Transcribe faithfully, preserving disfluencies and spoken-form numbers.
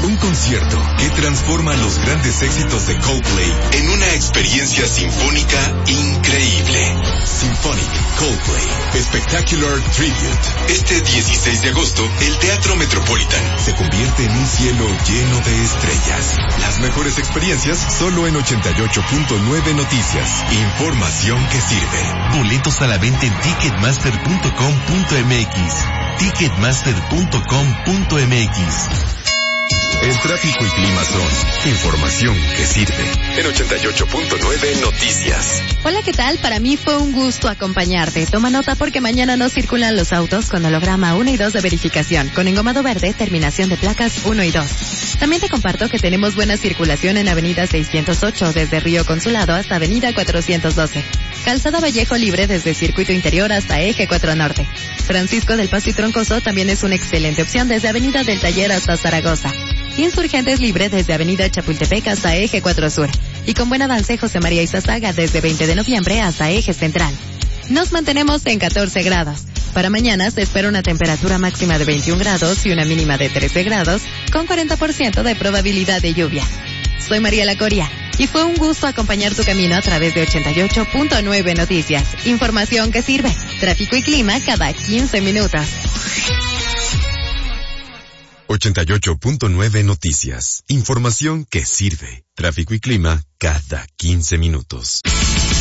Un concierto que transforma los grandes éxitos de Coldplay en una experiencia sinfónica increíble. Symphonic Coldplay Spectacular Tribute. Este dieciséis de agosto, el Teatro Metropolitan se convierte en un cielo lleno de estrellas. Las mejores experiencias solo en ochenta y ocho punto nueve Noticias. Información que sirve. Boletos a la venta en ticketmaster punto com punto m x. ticketmaster punto com punto m x. El tráfico y clima son información que sirve. En ochenta y ocho punto nueve Noticias. Hola, ¿qué tal? Para mí fue un gusto acompañarte. Toma nota porque mañana no circulan los autos con holograma uno y dos de verificación, con engomado verde, terminación de placas uno y dos. También te comparto que tenemos buena circulación en Avenida seiscientos ocho, desde Río Consulado hasta Avenida cuatrocientos doce. Calzada Vallejo libre desde Circuito Interior hasta Eje cuatro Norte. Francisco del Paso y Troncoso también es una excelente opción desde Avenida del Taller hasta Zaragoza. Insurgentes libre desde Avenida Chapultepec hasta Eje cuatro Sur. Y con buen avance José María Izazaga desde veinte de noviembre hasta Eje Central. Nos mantenemos en catorce grados. Para mañana se espera una temperatura máxima de veintiún grados y una mínima de trece grados, con cuarenta por ciento de probabilidad de lluvia. Soy María La Coria y fue un gusto acompañar tu camino a través de ochenta y ocho punto nueve Noticias. Información que sirve. Tráfico y clima cada quince minutos. ochenta y ocho punto nueve Noticias. Información que sirve. Tráfico y clima cada quince minutos.